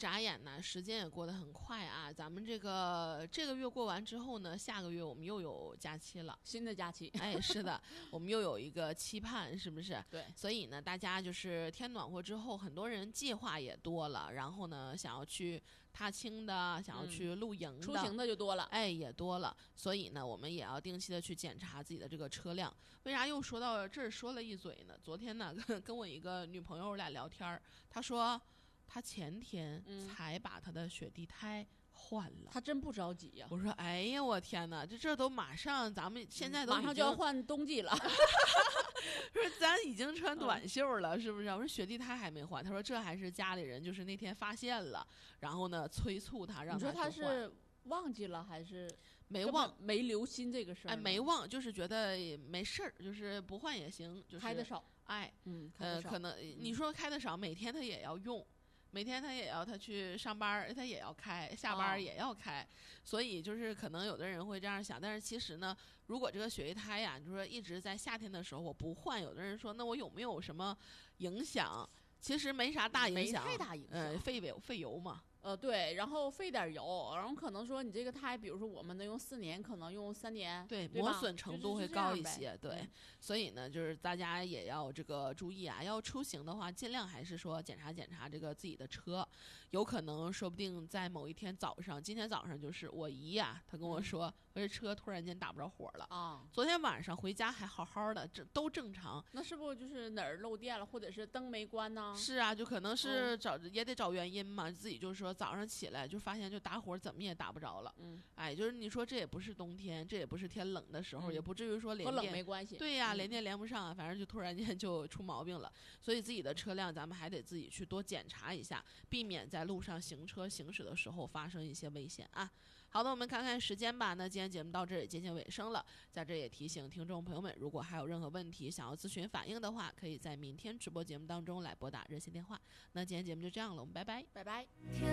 眨眼呢，时间也过得很快啊。咱们这个月过完之后呢，下个月我们又有假期了， 新的假期。 哎，是的，我们又有一个期盼，是不是？ 对。 所以呢，大家就是天暖和之后，很多人计划也多了，然后呢，想要去踏青的，想要去露营的， 出行的就多了， 哎，也多了。所以呢，我们也要定期的去检查自己的这个车辆。为啥又说到这儿说了一嘴呢？昨天呢，跟我一个女朋友我俩聊天，她说她前天才把她的雪地胎换了。 她真不着急呀。 我说哎呀，我天哪，这都马上，咱们现在都马上就要换冬季了。 说咱已经穿短袖了，是不是？我说雪地胎还没换，她说这还是家里人就是那天发现了，然后呢催促她让她去换。 你说她是忘记了还是没忘， 没留心这个事儿？ 哎，没忘，就是觉得没事儿，就是不换也行，就是开的少。 哎， 开的少可能你说开的少，每天他也要用。每天他也要他去上班，他也要开，下班也要开，所以就是可能有的人会这样想，但是其实呢，如果这个雪地胎呀，你说一直在夏天的时候我不换，有的人说那我有没有什么影响？其实没啥大影响， 没太大影响， 费油嘛。 对，然后费点油，然后可能说你这个胎，比如说我们能用4年，可能用3年， 对，磨损程度会高一些， 对， 所以呢，就是大家也要这个注意啊，要出行的话，尽量还是说检查这个自己的车，有可能说不定在某一天早上，今天早上就是我姨呀，她跟我说，我这车突然间打不着火了啊，昨天晚上回家还好好的，这都正常， 那是不是就是哪儿漏电了，或者是灯没关呢？ 是啊，就可能是也得找原因嘛，自己就说早上起来就发现就打火怎么也打不着了，哎，就是你说这也不是冬天，这也不是天冷的时候，也不至于说连电和冷没关系， 对呀，连电连不上啊，反正就突然间就出毛病了，所以自己的车辆咱们还得自己去多检查一下，避免在路上行驶的时候发生一些危险啊。好的，我们看看时间吧，那今天节目到这里接近尾声了，在这也提醒听众朋友们，如果还有任何问题想要咨询反映的话，可以在明天直播节目当中来拨打热线电话。那今天节目就这样了，我们拜拜， 拜拜。